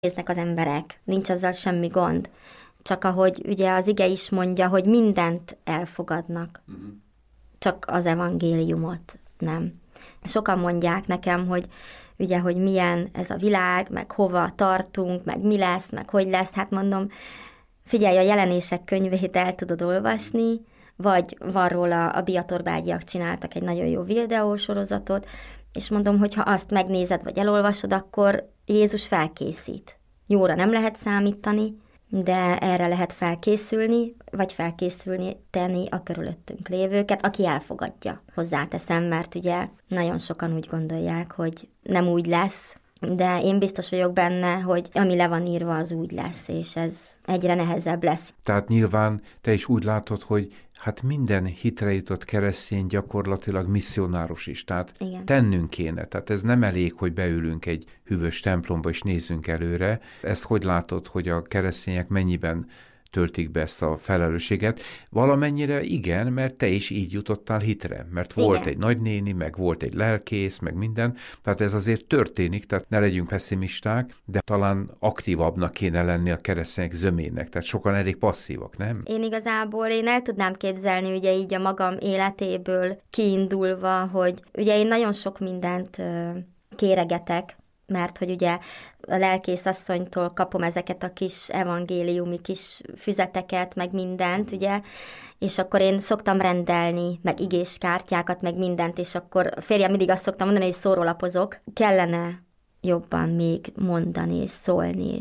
néznek az emberek, nincs azzal semmi gond. Csak ahogy ugye az ige is mondja, hogy mindent elfogadnak, csak az evangéliumot nem. Sokan mondják nekem, hogy ugye, hogy milyen ez a világ, meg hova tartunk, meg mi lesz, meg hogy lesz. Hát mondom, figyelj, a Jelenések könyvét el tudod olvasni, vagy van róla, a Biatorbágyiak csináltak egy nagyon jó videósorozatot, és mondom, hogy ha azt megnézed, vagy elolvasod, akkor Jézus felkészít. Jóra nem lehet számítani, de erre lehet felkészülni, vagy felkészülni tenni a körülöttünk lévőket, aki elfogadja. Hozzáteszem, mert ugye nagyon sokan úgy gondolják, hogy nem úgy lesz, de én biztos vagyok benne, hogy ami le van írva, az úgy lesz, és ez egyre nehezebb lesz. Tehát nyilván te is úgy látod, hogy hát minden hitre jutott keresztény gyakorlatilag misszionáros is, tehát igen. Tennünk kéne, tehát ez nem elég, hogy beülünk egy hűvös templomba és nézzünk előre. Ezt hogy látod, hogy a keresztények mennyiben töltik be ezt a felelősséget? Valamennyire igen, mert te is így jutottál hitre, mert volt igen. Egy nagynéni, meg volt egy lelkész, meg minden, tehát ez azért történik, tehát ne legyünk pessimisták, de talán aktívabbnak kéne lenni a keresztények zömének, tehát sokan elég passzívak, nem? Én el tudnám képzelni, ugye így a magam életéből kiindulva, hogy ugye én nagyon sok mindent kéregetek, mert hogy ugye a lelkész asszonytól kapom ezeket a kis evangéliumi kis füzeteket, meg mindent, ugye, és akkor én szoktam rendelni, meg igéskártyákat, meg mindent, és akkor a férjem mindig azt szoktam mondani, hogy szórólapozok. Kellene jobban még mondani és szólni,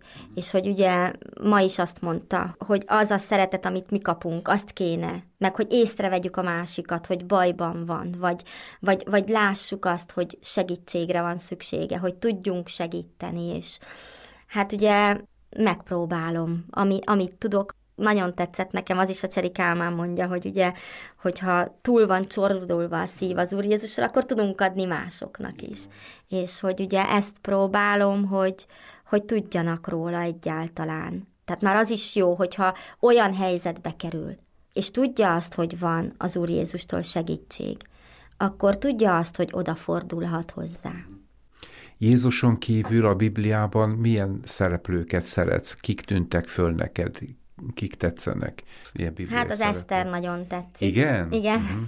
és hogy ugye ma is azt mondta, hogy az a szeretet, amit mi kapunk, azt kéne, meg hogy észrevegyük a másikat, hogy bajban van, vagy lássuk azt, hogy segítségre van szüksége, hogy tudjunk segíteni, és hát ugye megpróbálom, amit tudok. Nagyon tetszett nekem, az is a Cseri Kálmán mondja, hogy ugye, hogyha túl van csordulva a szív az Úr Jézusra, akkor tudunk adni másoknak is. És hogy ugye ezt próbálom, hogy tudjanak róla egyáltalán. Tehát már az is jó, hogyha olyan helyzetbe kerül, és tudja azt, hogy van az Úr Jézustól segítség, akkor tudja azt, hogy odafordulhat hozzá. Jézuson kívül a Bibliában milyen szereplőket szeretsz? Kik tűntek föl neked? Kik tetszenek? Hát az Eszter nagyon tetszik. Igen? Igen.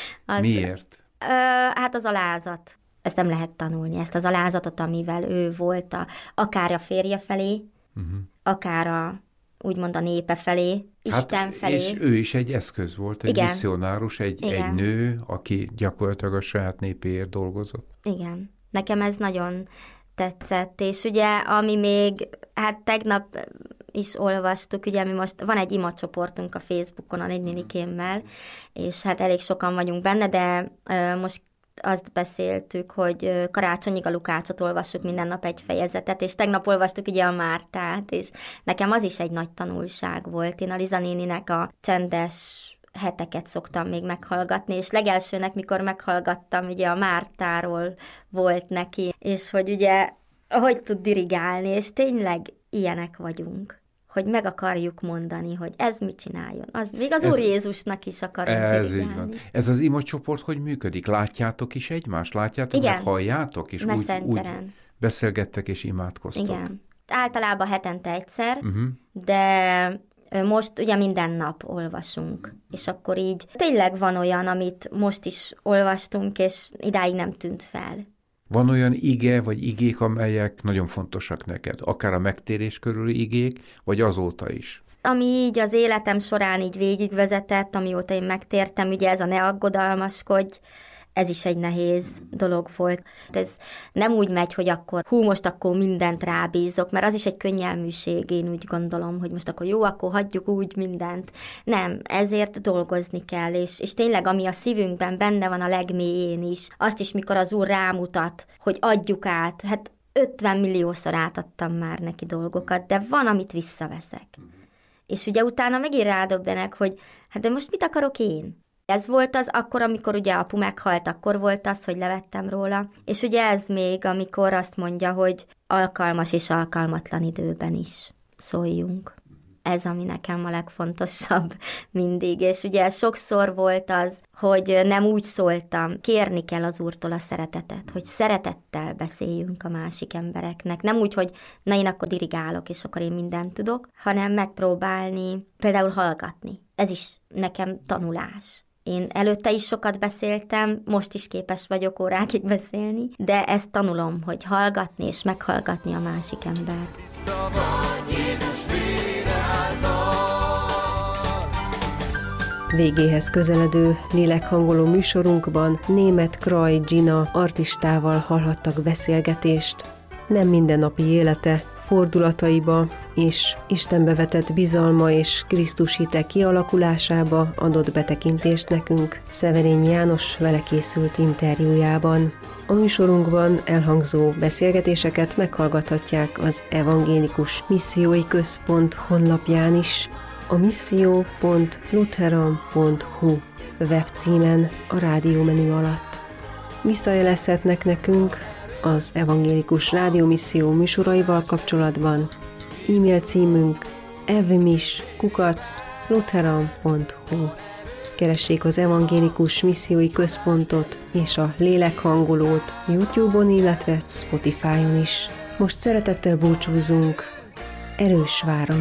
Miért? Hát az alázat. Ezt nem lehet tanulni, ezt az alázatot, amivel ő volt akár a férje felé, akár úgymond a népe felé, Isten felé. És ő is egy eszköz volt, egy misszionárus, egy nő, aki gyakorlatilag a saját népéért dolgozott. Igen. Nekem ez nagyon tetszett, és ugye, ami még, hát tegnap is olvastuk, ugye mi most, van egy imacsoportunk a Facebookon a nénikémmel, és hát elég sokan vagyunk benne, de most azt beszéltük, hogy karácsonyig a Lukácsot olvassuk minden nap egy fejezetet, és tegnap olvastuk ugye a Mártát, és nekem az is egy nagy tanulság volt. Én a Liza néninek a csendes heteket szoktam még meghallgatni, és legelsőnek, mikor meghallgattam, ugye a Mártáról volt neki, és hogy ugye, hogy tud dirigálni, és tényleg ilyenek vagyunk, hogy meg akarjuk mondani, hogy ez mit csináljon. Még az Úr Jézusnak is akarunk dirigálni. Így van. Ez az imacsoport hogy működik? Látjátok is egymást? Látjátok, meg halljátok? És úgy beszélgettek és imádkoztok? Igen. Általában hetente egyszer, de most ugye minden nap olvasunk, és akkor így tényleg van olyan, amit most is olvastunk, és idáig nem tűnt fel. Van olyan ige vagy igék, amelyek nagyon fontosak neked? Akár a megtérés körüli igék, vagy azóta is? Ami így az életem során így végigvezetett, amióta én megtértem, ugye ez a ne aggodalmaskodj, ez is egy nehéz dolog volt. Ez nem úgy megy, hogy akkor most akkor mindent rábízok, mert az is egy könnyelműség, én úgy gondolom, hogy most akkor jó, akkor hagyjuk úgy mindent. Nem, ezért dolgozni kell, és tényleg ami a szívünkben benne van a legmélyén is, azt is, mikor az Úr rámutat, hogy adjuk át, hát 50 milliószor átadtam már neki dolgokat, de van, amit visszaveszek. És ugye utána megint rádöbbenek, hogy hát de most mit akarok én? Ez volt az akkor, amikor ugye apu meghalt, akkor volt az, hogy levettem róla. És ugye ez még, amikor azt mondja, hogy alkalmas és alkalmatlan időben is szóljunk. ez, ami nekem a legfontosabb mindig. És ugye sokszor volt az, hogy nem úgy szóltam, kérni kell az Úrtól a szeretetet, hogy szeretettel beszéljünk a másik embereknek. Nem úgy, hogy na én akkor dirigálok, és akkor én mindent tudok, hanem megpróbálni például hallgatni. Ez is nekem tanulás. Én előtte is sokat beszéltem, most is képes vagyok órákig beszélni, de ezt tanulom, hogy hallgatni és meghallgatni a másik embert. Végéhez közeledő lélekhangoló műsorunkban Németh Kraj Gina artistával hallhattak beszélgetést. Nem mindennapi élete, fordulataiba és Istenbe vetett bizalma és Krisztus hite kialakulásába adott betekintést nekünk Szeverényi János vele készült interjújában. A műsorunkban elhangzó beszélgetéseket meghallgathatják az Evangélikus Missziói Központ honlapján is, a misszió.lutheran.hu webcímen a rádiómenü alatt. Visszajelezhetnek nekünk az Evangélikus Rádiómisszió műsoraival kapcsolatban. E-mail címünk evmis@lutheran.hu. Keressék az Evangélikus Missziói Központot és a Lélekhangolót YouTube-on, illetve Spotify-on is. Most szeretettel búcsúzunk. Erős vára